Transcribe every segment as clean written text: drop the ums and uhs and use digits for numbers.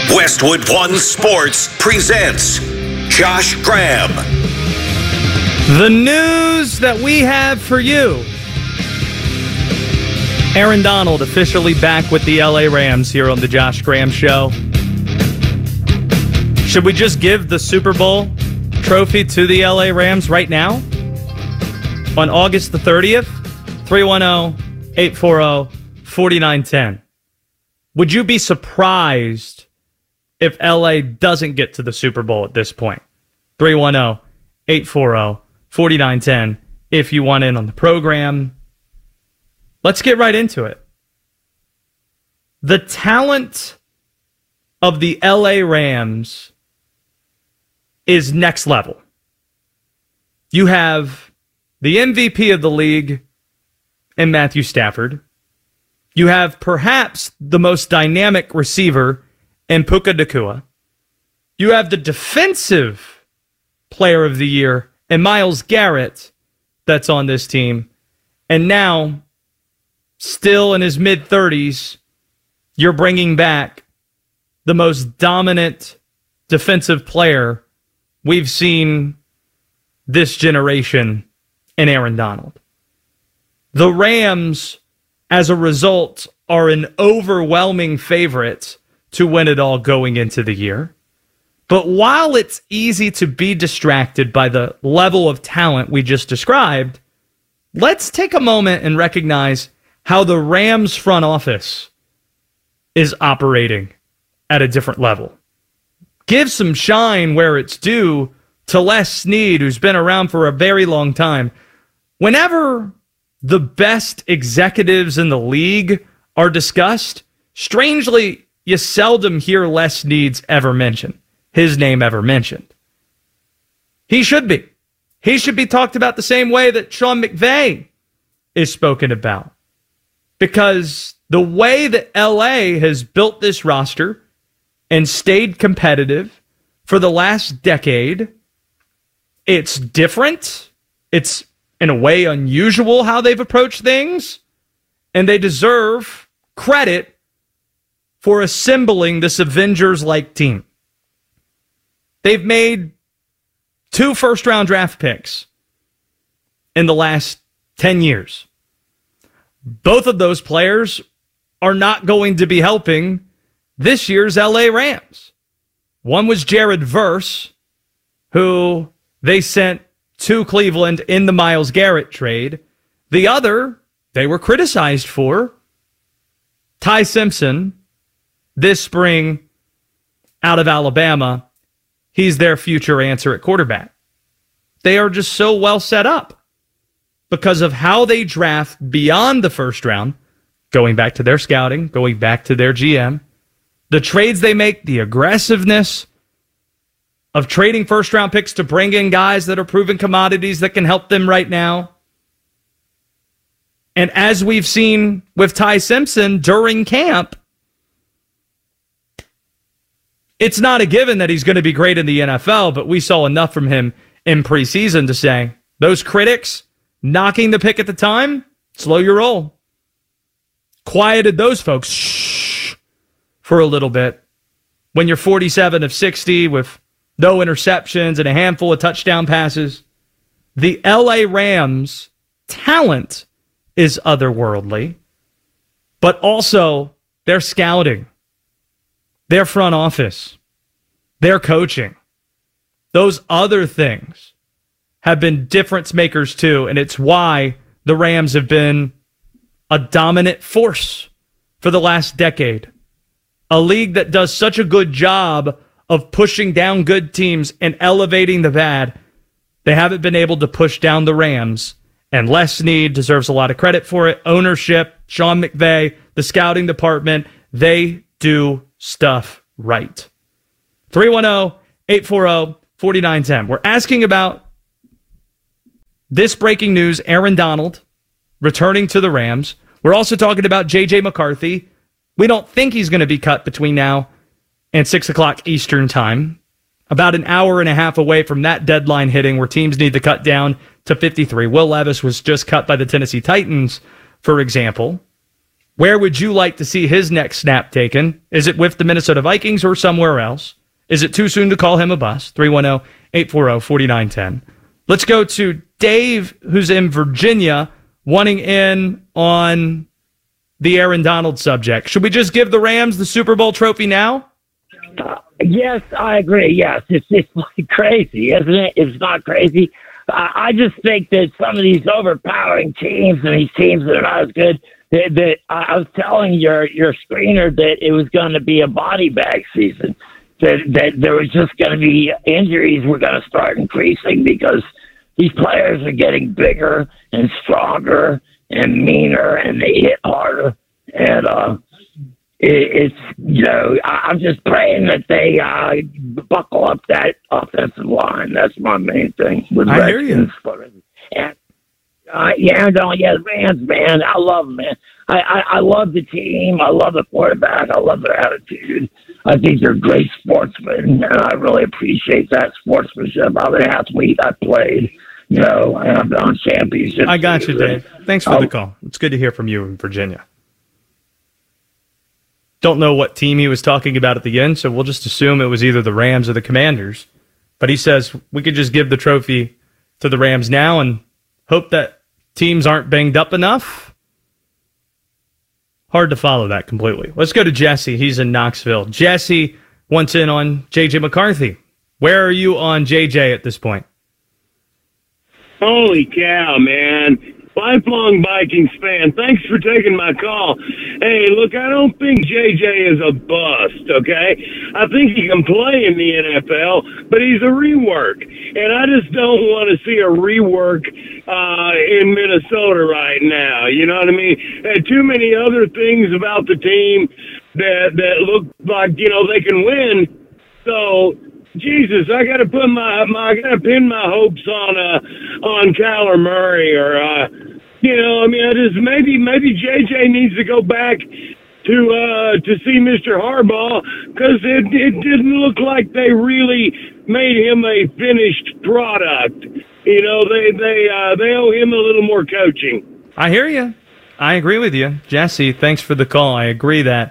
Westwood One Sports presents Josh Graham. The news that we have for you. Aaron Donald officially back with the LA Rams here on the Josh Graham Show. Should we just give the Super Bowl trophy to the LA Rams right now? On August the 30th, 310-840-4910. Would you be surprised if LA doesn't get to the Super Bowl at this point? 310-840-4910 if you want in on the program. Let's get right into it. The talent of the LA Rams is next level. You have the MVP of the league in Matthew Stafford. You have perhaps the most dynamic receiver in Puka Nacua. You have the defensive player of the year in Myles Garrett that's on this team. And now, still in his mid-30s, you're bringing back the most dominant defensive player we've seen this generation in Aaron Donald. The Rams, as a result, are an overwhelming favorite to win it all going into the year. But while it's easy to be distracted by the level of talent we just described, let's take a moment and recognize how the Rams front office is operating at a different level. Give some shine where it's due to Les Snead, who's been around for a very long time. Whenever the best executives in the league are discussed, strangely, you seldom hear Les Snead's his name ever mentioned. He should be. He should be talked about the same way that Sean McVay is spoken about. Because the way that LA has built this roster and stayed competitive for the last decade, it's different. It's, in a way, unusual how they've approached things. And they deserve credit for assembling this Avengers-like team. They've made 2 first-round draft picks in the last 10 years. Both of those players are not going to be helping this year's LA Rams. One was Jared Verse, who they sent to Cleveland in the Myles Garrett trade. The other, they were criticized for, Ty Simpson, this spring out of Alabama. He's their future answer at quarterback. They are just so well set up because of how they draft beyond the first round, going back to their scouting, going back to their GM, the trades they make, the aggressiveness of trading first-round picks to bring in guys that are proven commodities that can help them right now. And as we've seen with Ty Simpson during camp, it's not a given that he's going to be great in the NFL, but we saw enough from him in preseason to say, those critics knocking the pick at the time, slow your roll. Quieted those folks for a little bit. When you're 47 of 60 with no interceptions and a handful of touchdown passes, the LA Rams' talent is otherworldly, but also their scouting, their front office, their coaching, those other things have been difference makers too, and it's why the Rams have been a dominant force for the last decade. A league that does such a good job of pushing down good teams and elevating the bad, they haven't been able to push down the Rams. And Les Snead deserves a lot of credit for it. Ownership, Sean McVay, the scouting department, they do stuff right. 310-840-4910. We're asking about this breaking news, Aaron Donald returning to the Rams. We're also talking about J.J. McCarthy. We don't think he's going to be cut between now and 6 o'clock Eastern time. About an hour and a half away from that deadline hitting where teams need to cut down to 53. Will Levis was just cut by the Tennessee Titans, for example. Where would you like to see his next snap taken? Is it with the Minnesota Vikings or somewhere else? Is it too soon to call him a bust? 310-840-4910. Let's go to Dave, who's in Virginia, wanting in on the Aaron Donald subject. Should we just give the Rams the Super Bowl trophy now? Yes, I agree. Yes, it's like crazy, isn't it? It's not crazy. I just think that some of these overpowering teams and these teams that are not as good, that I was telling your screener that it was going to be a body bag season, that there was just going to be injuries were going to start increasing because these players are getting bigger and stronger and meaner, and they hit harder. And it's, I'm just praying that they buckle up that offensive line. That's my main thing. I hear you. And, the Rams, man, I love them, man. I love the team. I love the quarterback. I love their attitude. I think they're great sportsmen, and I really appreciate that sportsmanship. I'm an athlete. I played, and I've been on championships. I got you, Dave. Thanks for the call. It's good to hear from you in Virginia. Don't know what team he was talking about at the end, so we'll just assume it was either the Rams or the Commanders. But he says we could just give the trophy to the Rams now and hope that teams aren't banged up enough. Hard to follow that completely. Let's go to Jesse. He's in Knoxville. Jesse wants in on J.J. McCarthy. Where are you on J.J. at this point? Holy cow, man. Lifelong Vikings fan. Thanks for taking my call. Hey, look, I don't think JJ is a bust, okay? I think he can play in the NFL, but he's a rework. And I just don't want to see a rework in Minnesota right now. You know what I mean? Too many other things about the team that look like, they can win. So, Jesus, I got to pin my hopes on Kyler Murray or maybe JJ needs to go back to see Mr. Harbaugh because it didn't look like they really made him a finished product. They owe him a little more coaching. I hear you. I agree with you, Jesse. Thanks for the call. I agree that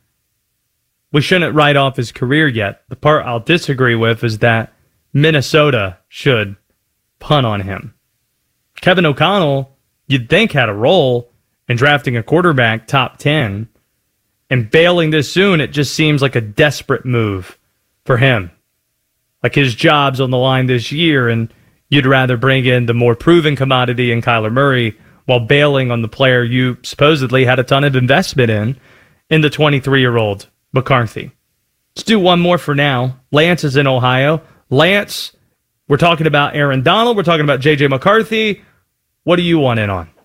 we shouldn't write off his career yet. The part I'll disagree with is that Minnesota should punt on him. Kevin O'Connell, you'd think, had a role in drafting a quarterback top 10, and bailing this soon, it just seems like a desperate move for him. Like his job's on the line this year, and you'd rather bring in the more proven commodity in Kyler Murray while bailing on the player you supposedly had a ton of investment in the 23-year-old McCarthy. Let's do one more for now. Lance is in Ohio. Lance, we're talking about Aaron Donald. We're talking about J.J. McCarthy. What do you want in on?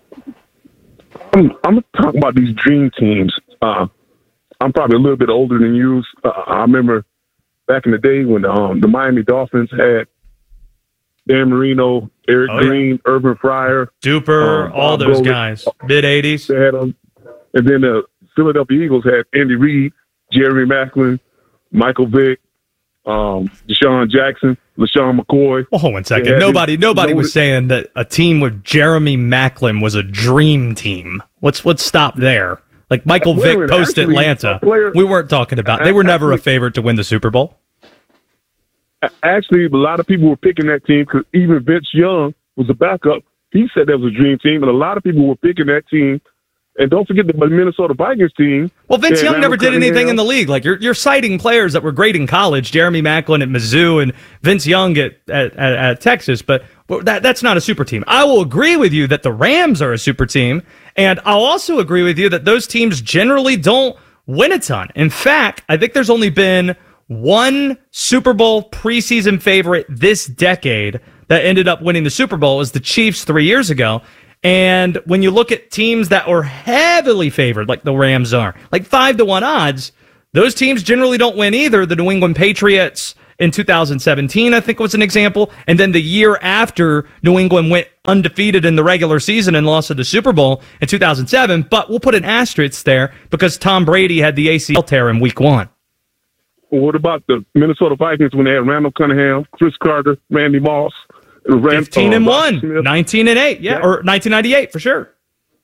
I'm talking about these dream teams. I'm probably a little bit older than you. I remember back in the day when the Miami Dolphins had Dan Marino, Eric Green, Urban Fryer. Duper, all those guys. Mid-'80s. They had them. And then the Philadelphia Eagles had Andy Reid, Jeremy Maclin, Michael Vick, Deshaun Jackson, LaShawn McCoy. Oh, hold one second. Nobody was saying that a team with Jeremy Maclin was a dream team. Let's stop there. Like Michael Vick post Atlanta. We weren't talking about. They were never a favorite to win the Super Bowl. Actually, a lot of people were picking that team because even Vince Young was a backup. He said that was a dream team, and a lot of people were picking that team. And don't forget the Minnesota Vikings team. Well, Vince Young never did anything in the league. Like you're citing players that were great in college, Jeremy Maclin at Mizzou and Vince Young at Texas, but that's not a super team. I will agree with you that the Rams are a super team, and I'll also agree with you that those teams generally don't win a ton. In fact, I think there's only been one Super Bowl preseason favorite this decade that ended up winning the Super Bowl. It was the Chiefs 3 years ago. And when you look at teams that are heavily favored, like the Rams are, like 5-1 odds, those teams generally don't win either. The New England Patriots in 2017, I think, was an example. And then the year after, New England went undefeated in the regular season and lost to the Super Bowl in 2007. But we'll put an asterisk there because Tom Brady had the ACL tear in Week 1. Well, what about the Minnesota Vikings when they had Randall Cunningham, Chris Carter, Randy Moss? 15-1, 19-8, yeah, or 1998 for sure.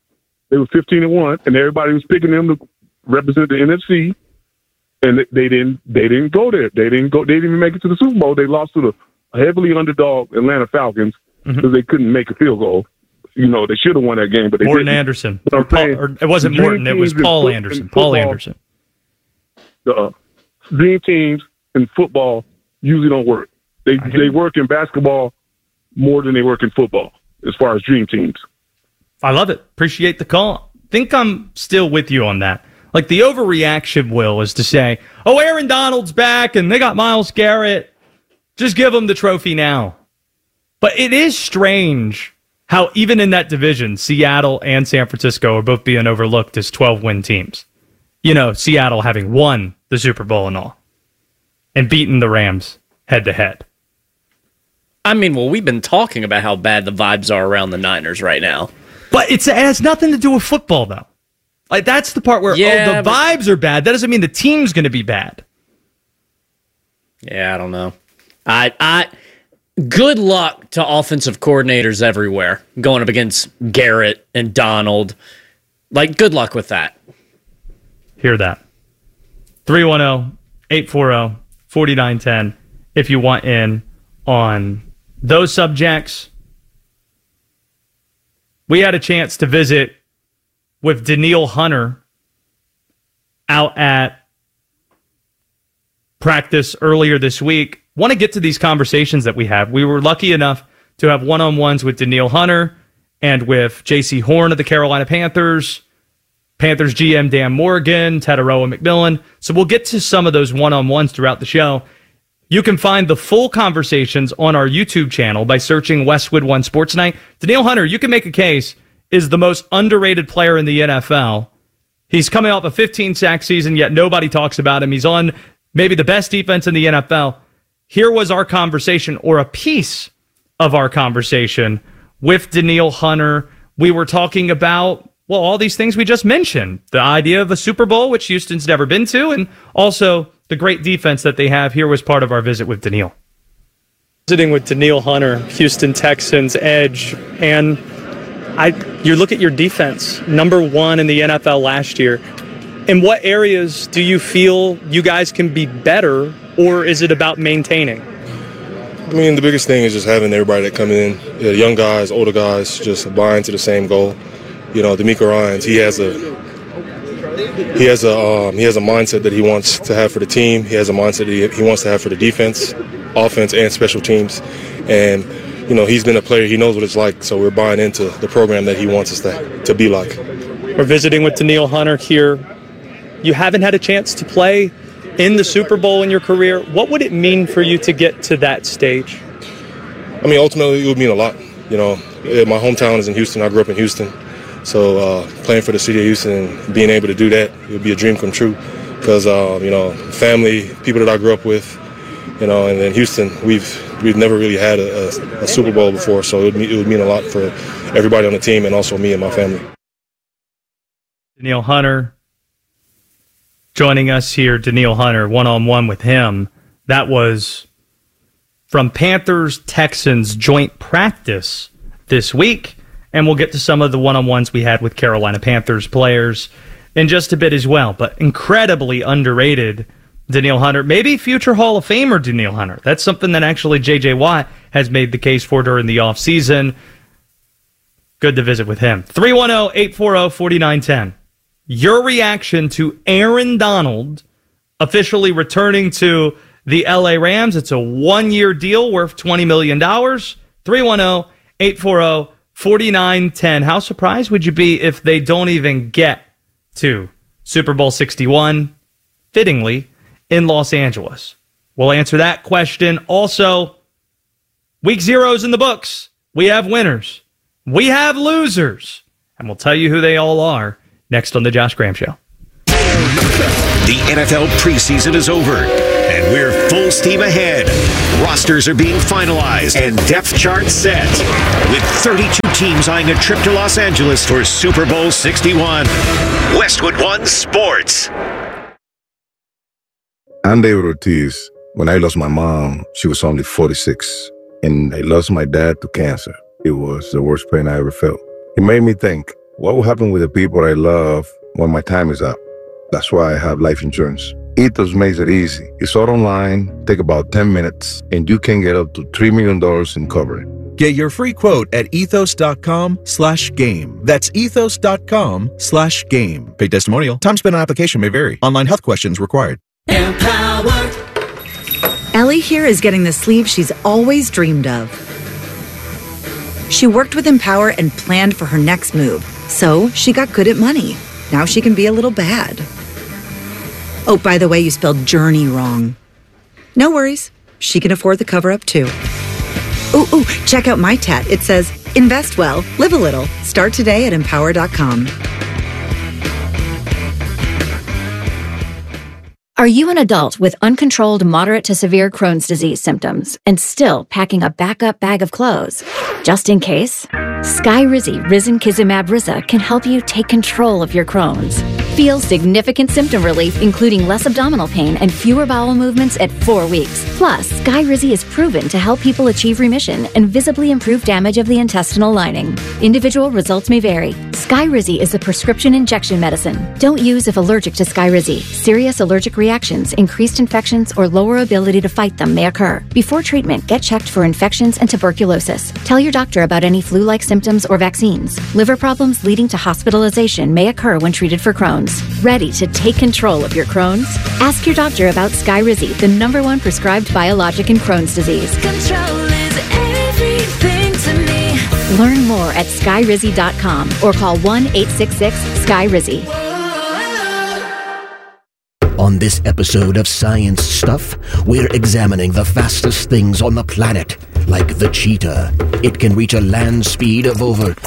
They were 15-1, and everybody was picking them to represent the NFC. And they didn't go there. They didn't even make it to the Super Bowl. They lost to the heavily underdog Atlanta Falcons because they couldn't make a field goal. You know, they should have won that game, but they Morton didn't. Anderson. Or it wasn't Morton. It was Paul Anderson. Paul Anderson. The dream teams in football usually don't work. They work in basketball more than they work in football as far as dream teams. I love it. Appreciate the call. Think I'm still with you on that. Like, the overreaction, Will, is to say, oh, Aaron Donald's back and they got Myles Garrett. Just give them the trophy now. But it is strange how even in that division, Seattle and San Francisco are both being overlooked as 12-win teams. You know, Seattle having won the Super Bowl and all, and beaten the Rams head-to-head. I mean, well, we've been talking about how bad the vibes are around the Niners right now. But it has nothing to do with football, though. Like, that's the part where the vibes are bad. That doesn't mean the team's going to be bad. Yeah, I don't know. I good luck to offensive coordinators everywhere going up against Garrett and Donald. Like, good luck with that. Hear that. 310-840-4910 if you want in on those subjects. We had a chance to visit with Danielle Hunter out at practice earlier this week. Want to get to these conversations that we have. We were lucky enough to have one-on-ones with Danielle Hunter and with J.C. Horn of the Carolina Panthers, Panthers GM Dan Morgan, Tataroa McMillan. So we'll get to some of those one-on-ones throughout the show. You can find the full conversations on our YouTube channel by searching Westwood One Sports Night. Danielle Hunter, you can make a case, is the most underrated player in the NFL. He's coming off a 15-sack season, yet nobody talks about him. He's on maybe the best defense in the NFL. Here was our conversation, or a piece of our conversation, with Danielle Hunter. We were talking about, well, all these things we just mentioned. The idea of a Super Bowl, which Houston's never been to, and also the great defense that they have. Here was part of our visit with Danielle. Visiting with Danielle Hunter, Houston Texans edge, and you look at your defense, number one in the NFL last year. In what areas do you feel you guys can be better, or is it about maintaining? I mean, the biggest thing is just having everybody that come in, young guys, older guys, just buy into the same goal. You know, DeMeco Ryans, he has a mindset that he wants to have for the team. He has a mindset that he wants to have for the defense, offense, and special teams. And you know, he's been a player. He knows what it's like. So we're buying into the program that he wants us to be like. We're visiting with Danielle Hunter here. You haven't had a chance to play in the Super Bowl in your career. What would it mean for you to get to that stage? I mean, ultimately, it would mean a lot. You know, my hometown is in Houston. I grew up in Houston. So playing for the city of Houston and being able to do that, it would be a dream come true. Because, you know, family, people that I grew up with, you know, and in Houston, we've never really had a Super Bowl before. So it would mean a lot for everybody on the team and also me and my family. Danielle Hunter joining us here. Danielle Hunter, one-on-one with him. That was from Panthers-Texans joint practice this week. And we'll get to some of the one-on-ones we had with Carolina Panthers players in just a bit as well. But incredibly underrated Danielle Hunter. Maybe future Hall of Famer Danielle Hunter. That's something that actually J.J. Watt has made the case for during the offseason. Good to visit with him. 310-840-4910. Your reaction to Aaron Donald officially returning to the LA Rams. It's a one-year deal worth $20 million. 310-840-4910. How surprised would you be if they don't even get to Super Bowl 61, fittingly, in Los Angeles? We'll answer that question. Also, week 0's in the books. We have winners. We have losers. And we'll tell you who they all are next on The Josh Graham Show. The NFL preseason is over, and we're full steam ahead. Rosters are being finalized and depth charts set, with 32 teams eyeing a trip to Los Angeles for Super Bowl 61. Westwood One Sports. I'm David Ortiz. When I lost my mom, she was only 46, and I lost my dad to cancer. It was the worst pain I ever felt. It made me think, What will happen with the people I love when my time is up? That's why I have life insurance. Ethos makes it easy. It's all online, take about 10 minutes, and you can get up to $3 million in coverage. Get your free quote at ethos.com/game. That's ethos.com/game. Paid testimonial. Time spent on application may vary. Online health questions required. Empowered. Ellie here is getting the sleeve she's always dreamed of. She worked with Empower and planned for her next move. So she got good at money. Now she can be a little bad. Oh, by the way, you spelled journey wrong. No worries. She can afford the cover-up too. Ooh, check out my tat. It says, invest well, live a little. Start today at empower.com. Are you an adult with uncontrolled moderate to severe Crohn's disease symptoms and still packing a backup bag of clothes? Just in case, Skyrizi Risankizumab Riza can help you take control of your Crohn's. Feel significant symptom relief, including less abdominal pain and fewer bowel movements at 4 weeks. Plus, Skyrizi is proven to help people achieve remission and visibly improve damage of the intestinal lining. Individual results may vary. Skyrizi is a prescription injection medicine. Don't use if allergic to Skyrizi. Serious allergic reactions, increased infections, or lower ability to fight them may occur. Before treatment, get checked for infections and tuberculosis. Tell your doctor about any flu-like symptoms or vaccines. Liver problems leading to hospitalization may occur when treated for Crohn's. Ready to take control of your Crohn's? Ask your doctor about Skyrizi, the #1 prescribed biologic in Crohn's disease. Control is everything to me. Learn more at skyrizi.com or call 1-866-SKYRIZI. On this episode of Science Stuff, we're examining the fastest things on the planet, like the cheetah. It can reach a land speed of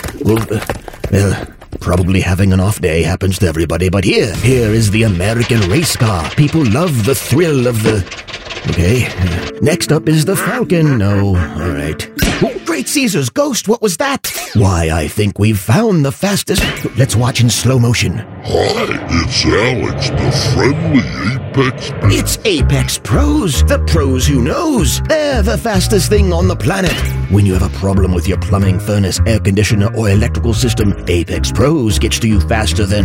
probably having an off day happens to everybody, but here is the American race car. People love the thrill of the... Okay. Next up is the Falcon. No, all right. Oh, Great Caesar's ghost, what was that? Why, I think we've found the fastest... Let's watch in slow motion. Hi, it's Alex, the friendly Apex... It's Apex Pros, the pros who knows. They're the fastest thing on the planet. When you have a problem with your plumbing, furnace, air conditioner, or electrical system, Apex Pros gets to you faster than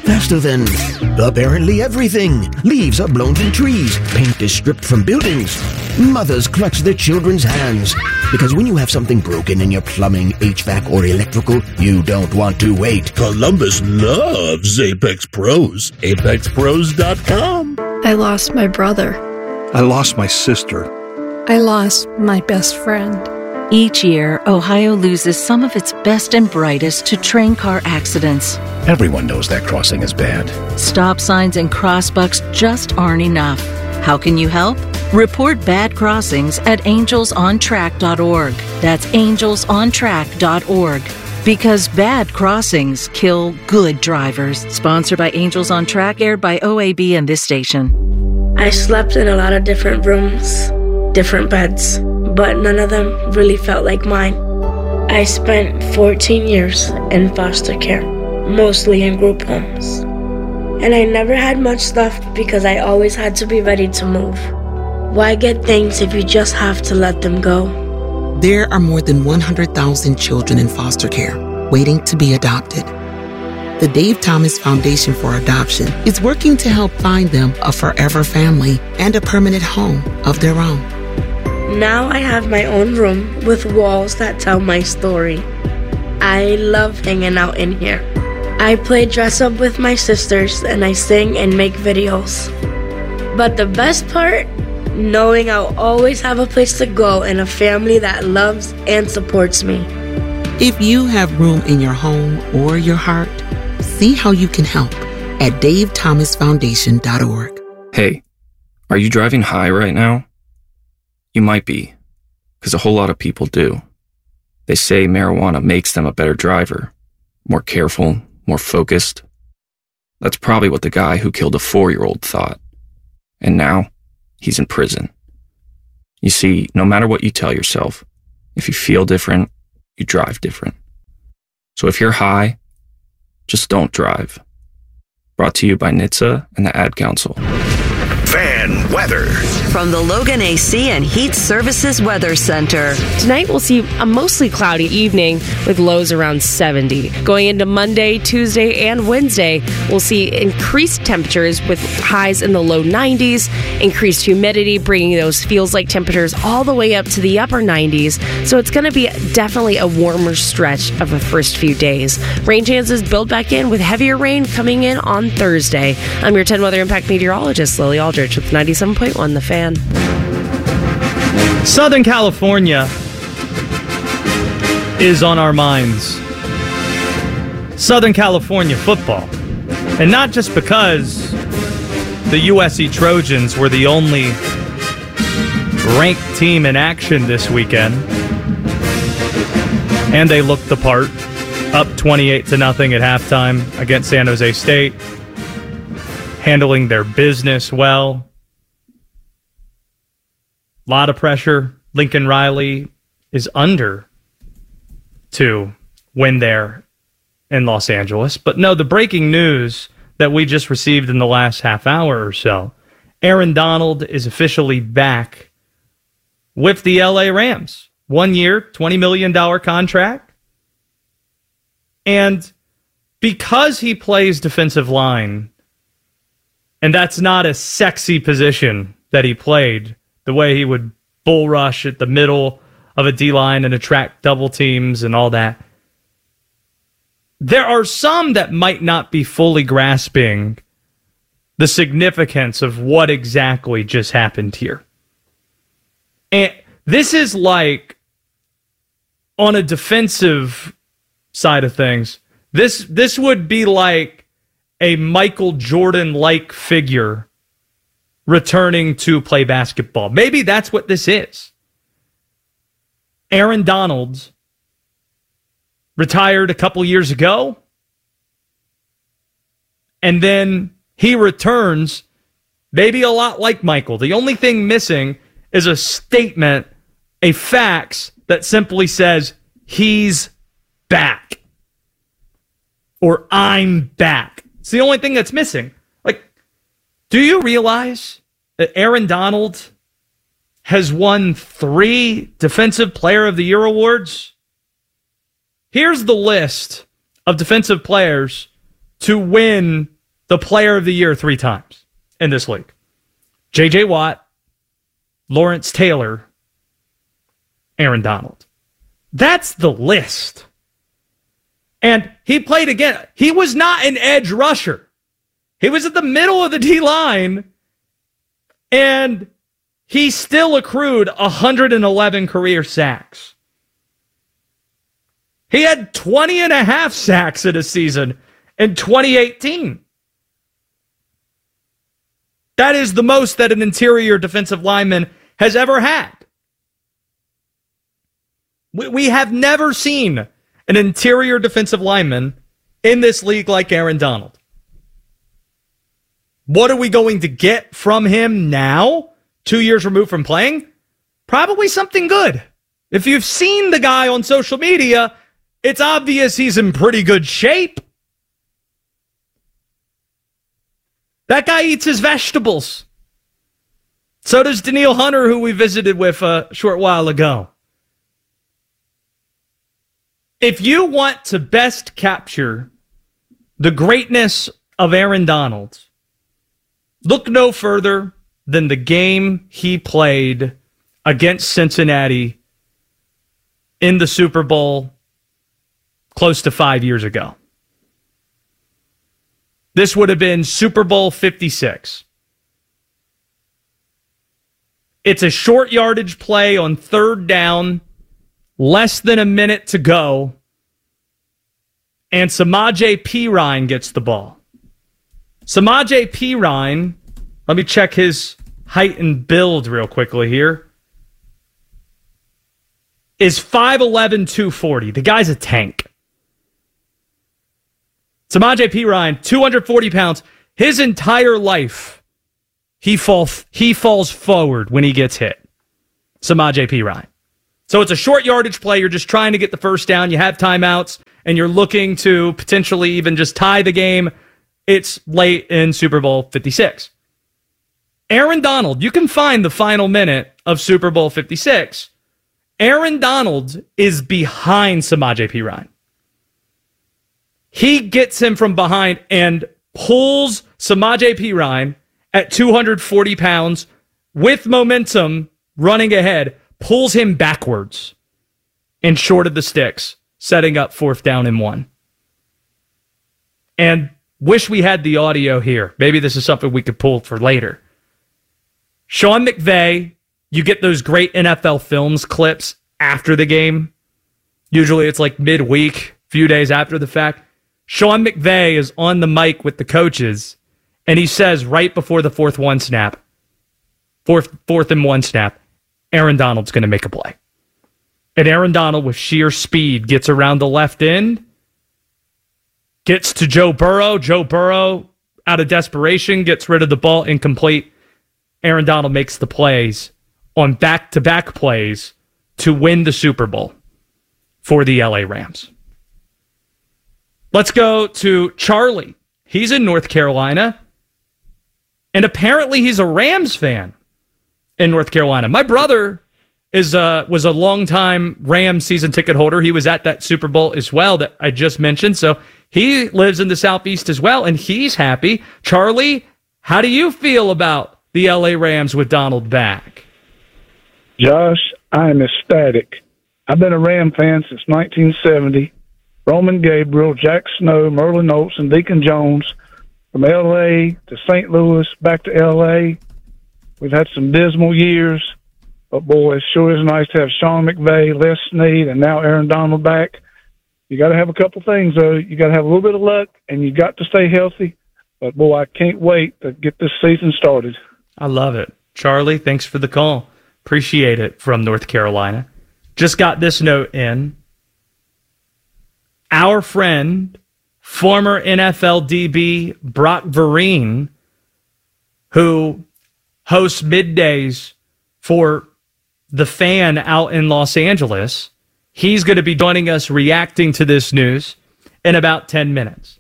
apparently everything. Leaves are blown from trees. Paint is stripped from buildings. Mothers clutch their children's hands. Because when you have something broken in your plumbing, HVAC, or electrical, you don't want to wait. Columbus loves Apex Pros. ApexPros.com. I lost my brother. I lost my sister. I lost my best friend. Each year, Ohio loses some of its best and brightest to train car accidents. Everyone knows that crossing is bad. Stop signs and crossbucks just aren't enough. How can you help? Report bad crossings at angelsontrack.org. That's angelsontrack.org. Because bad crossings kill good drivers. Sponsored by Angels on Track, aired by OAB and this station. I slept in a lot of different rooms, different beds, but none of them really felt like mine. I spent 14 years in foster care, mostly in group homes. And I never had much stuff because I always had to be ready to move. Why get things if you just have to let them go? There are more than 100,000 children in foster care waiting to be adopted. The Dave Thomas Foundation for Adoption is working to help find them a forever family and a permanent home of their own. Now I have my own room with walls that tell my story. I love hanging out in here. I play dress up with my sisters and I sing and make videos. But the best part? Knowing I'll always have a place to go and a family that loves and supports me. If you have room in your home or your heart, see how you can help at davethomasfoundation.org. Hey, are you driving high right now? You might be, because a whole lot of people do. They say marijuana makes them a better driver, more careful, more focused. That's probably what the guy who killed a 4-year-old thought. And now, he's in prison. You see, no matter what you tell yourself, if you feel different, you drive different. So if you're high, just don't drive. Brought to you by NHTSA and the Ad Council. Fan and weather. From the Logan AC and Heat Services Weather Center. Tonight we'll see a mostly cloudy evening with lows around 70. Going into Monday, Tuesday, and Wednesday, we'll see increased temperatures with highs in the low 90s, increased humidity, bringing those feels-like temperatures all the way up to the upper 90s. So it's going to be definitely a warmer stretch of the first few days. Rain chances build back in with heavier rain coming in on Thursday. I'm your 10 Weather Impact meteorologist, Lily Aldrich, with 97.1 The Fan. Southern California is on our minds. Southern California football. And not just because the USC Trojans were the only ranked team in action this weekend. And they looked the part, up 28-0 at halftime against San Jose State, handling their business well. A lot of pressure. Lincoln Riley is under to win there in Los Angeles. But no, the breaking news that we just received in the last half hour or so, Aaron Donald is officially back with the LA Rams. 1 year, $20 million contract. And because he plays defensive line, and that's not a sexy position that he played, the way he would bull rush at the middle of a D-line and attract double teams and all that, there are some that might not be fully grasping the significance of what exactly just happened here. And this is like, on a defensive side of things, this would be like a Michael Jordan-like figure returning to play basketball. Maybe that's what this is. Aaron Donald retired a couple years ago, and then he returns maybe a lot like Michael. The only thing missing is a statement, a fax that simply says, he's back. Or I'm back. It's the only thing that's missing. Like, do you realize that Aaron Donald has won 3 Defensive Player of the Year awards? Here's the list of defensive players to win the Player of the Year 3 times in this league. J.J. Watt, Lawrence Taylor, Aaron Donald. That's the list. And he played again. He was not an edge rusher. He was at the middle of the D-line, and he still accrued 111 career sacks. He had 20 and a half sacks in a season in 2018. That is the most that an interior defensive lineman has ever had. We have never seen an interior defensive lineman in this league like Aaron Donald. What are we going to get from him now, 2 years removed from playing? Probably something good. If you've seen the guy on social media, it's obvious he's in pretty good shape. That guy eats his vegetables. So does Danielle Hunter, who we visited with a short while ago. If you want to best capture the greatness of Aaron Donald, look no further than the game he played against Cincinnati in the Super Bowl close to 5 years ago. This would have been Super Bowl 56. It's a short yardage play on 3rd down, less than a minute to go, and Samaje Perine gets the ball. Samaje Perine, let me check his height and build real quickly here, is 5'11", 240. The guy's a tank. Samaje Perine, 240 pounds. His entire life, he falls forward when he gets hit. Samaje Perine. So it's a short yardage play. You're just trying to get the first down. You have timeouts, and you're looking to potentially even just tie the game. It's late in Super Bowl 56. Aaron Donald, you can find the final minute of Super Bowl 56. Aaron Donald is behind Samaje Perine. He gets him from behind and pulls Samaje Perine at 240 pounds with momentum running ahead, pulls him backwards and short of the sticks, setting up 4th down and 1. And wish we had the audio here. Maybe this is something we could pull for later. Sean McVay, you get those great NFL Films clips after the game. Usually it's like midweek, few days after the fact. Sean McVay is on the mic with the coaches, and he says right before the fourth and 1 snap, Aaron Donald's going to make a play. And Aaron Donald, with sheer speed, gets around the left end, gets to Joe Burrow. Joe Burrow, out of desperation, gets rid of the ball, incomplete. Aaron Donald makes the plays on back-to-back plays to win the Super Bowl for the LA Rams. Let's go to Charlie. He's in North Carolina, and apparently he's a Rams fan in North Carolina. My brother was a longtime Rams season ticket holder. He was at that Super Bowl as well that I just mentioned, so he lives in the Southeast as well, and he's happy. Charlie, how do you feel about the LA Rams with Donald back? Josh, I am ecstatic. I've been a Ram fan since 1970. Roman Gabriel, Jack Snow, Merlin Oates, and Deacon Jones. From L.A. to St. Louis, back to L.A. We've had some dismal years, but boy, it sure is nice to have Sean McVay, Les Snead, and now Aaron Donald back. You got to have a couple things, though. You got to have a little bit of luck, and you got to stay healthy. But boy, I can't wait to get this season started. I love it. Charlie, thanks for the call. Appreciate it from North Carolina. Just got this note in. Our friend, former NFL DB Brock Vereen, who hosts middays for The Fan out in Los Angeles, he's going to be joining us reacting to this news in about 10 minutes.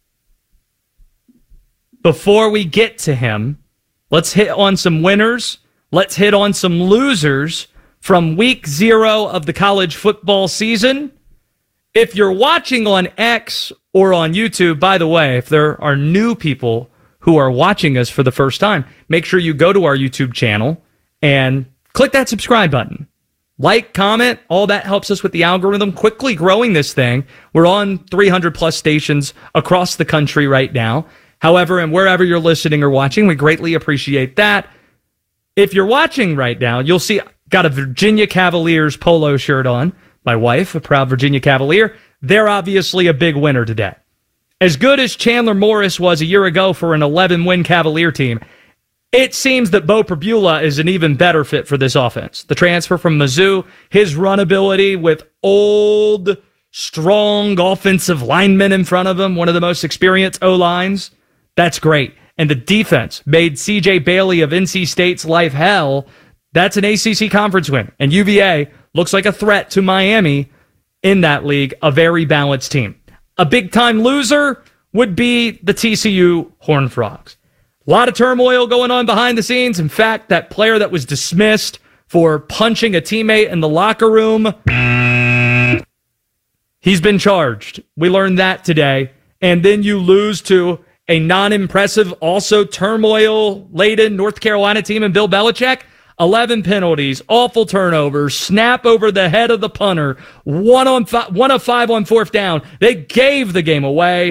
Before we get to him, let's hit on some winners. Let's hit on some losers from week 0 of the college football season. If you're watching on X or on YouTube, by the way, if there are new people who are watching us for the first time, make sure you go to our YouTube channel and click that subscribe button. Like, comment, all that helps us with the algorithm. Quickly growing this thing. We're on 300 plus stations across the country right now. However, and wherever you're listening or watching, we greatly appreciate that. If you're watching right now, you'll see got a Virginia Cavaliers polo shirt on. My wife, a proud Virginia Cavalier. They're obviously a big winner today. As good as Chandler Morris was a year ago for an 11-win Cavalier team, it seems that Bo Perbula is an even better fit for this offense. The transfer from Mizzou, his run ability with old, strong offensive linemen in front of him, one of the most experienced O-lines, that's great. And the defense made C.J. Bailey of NC State's life hell. That's an ACC conference win. And UVA looks like a threat to Miami in that league, a very balanced team. A big-time loser would be the TCU Horned Frogs. A lot of turmoil going on behind the scenes. In fact, that player that was dismissed for punching a teammate in the locker room, he's been charged. We learned that today. And then you lose to a non-impressive, also turmoil-laden North Carolina team and Bill Belichick. 11 penalties, awful turnovers, snap over the head of the punter, 1 of 5 on 4th down. They gave the game away.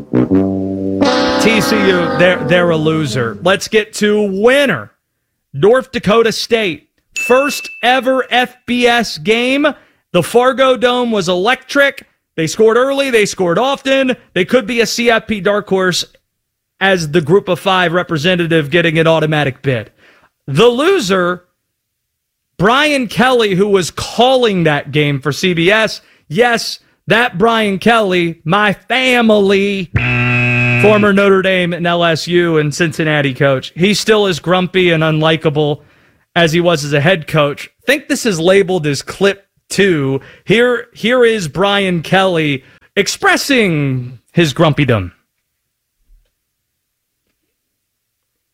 TCU, they're a loser. Let's get to winner. North Dakota State, first ever FBS game. The Fargo Dome was electric. They scored early. They scored often. They could be a CFP dark horse as the Group of 5 representative getting an automatic bid. The loser, Brian Kelly, who was calling that game for CBS. Yes, that Brian Kelly, my family, former Notre Dame and LSU and Cincinnati coach. He still is grumpy and unlikable as he was as a head coach. I think this is labeled as clip 2. Here is Brian Kelly expressing his grumpydom.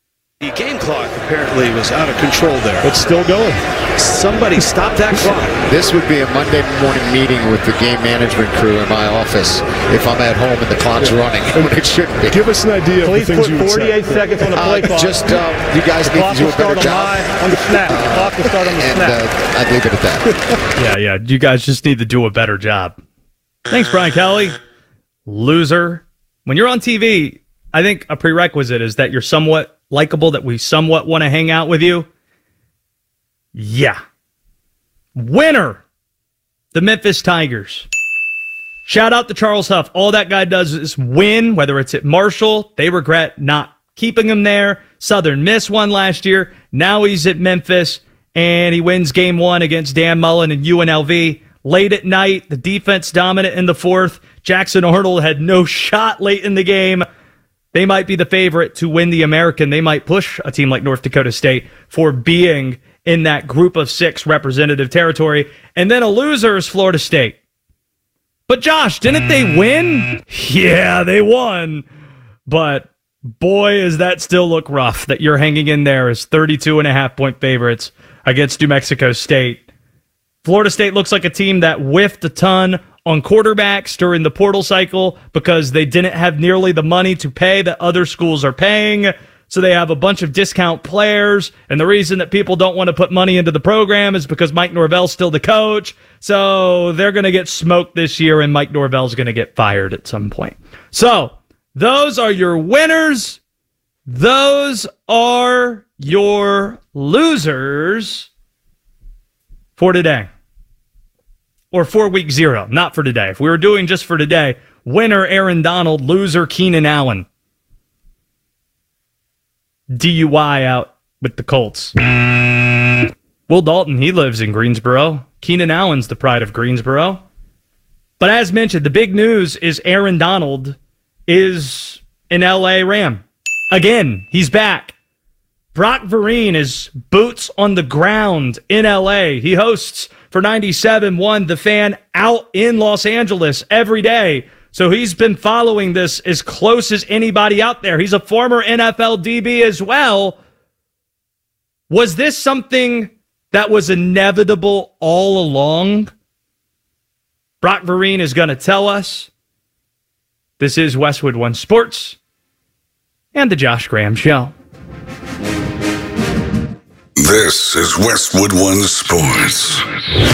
The game clock apparently was out of control there. It's still going. Somebody stop that clock. This would be a Monday morning meeting with the game management crew in my office if I'm at home and the clock's running when it shouldn't be. Give us an idea of the things you would say. 48 seconds on the play clock. Just, you guys need to do a better job. On the snap. The clock will start on the snap. I'd leave it at that. Yeah. You guys just need to do a better job. Thanks, Brian Kelly. Loser. When you're on TV, I think a prerequisite is that you're somewhat likable, that we somewhat want to hang out with you. Yeah. Winner. The Memphis Tigers. Shout out to Charles Huff. All that guy does is win, whether it's at Marshall. They regret not keeping him there. Southern Miss won last year. Now he's at Memphis, and he wins game 1 against Dan Mullen and UNLV. Late at night, the defense dominant in the fourth. Jackson Arnold had no shot late in the game. They might be the favorite to win the American. They might push a team like North Dakota State for being in that group of 6 representative territory. And then a loser is Florida State. But Josh, didn't they win? Yeah, they won. But boy, does that still look rough that you're hanging in there as 32.5-point favorites against New Mexico State. Florida State looks like a team that whiffed a ton on quarterbacks during the portal cycle because they didn't have nearly the money to pay that other schools are paying. So they have a bunch of discount players. And the reason that people don't want to put money into the program is because Mike Norvell's still the coach. So they're going to get smoked this year, and Mike Norvell's going to get fired at some point. So those are your winners. Those are your losers for today. Or for week 0, not for today. If we were doing just for today, winner Aaron Donald, loser Keenan Allen. DUI out with the Colts. Will Dalton, he lives in Greensboro. Keenan Allen's the pride of Greensboro. But as mentioned, the big news is Aaron Donald is an LA Ram. Again, he's back. Brock Vereen is boots on the ground in LA. He hosts for 97.1 The Fan out in Los Angeles every day. So he's been following this as close as anybody out there. He's a former NFL DB as well. Was this something that was inevitable all along? Brock Vereen is going to tell us. This is Westwood One Sports and the Josh Graham Show. This is Westwood One Sports.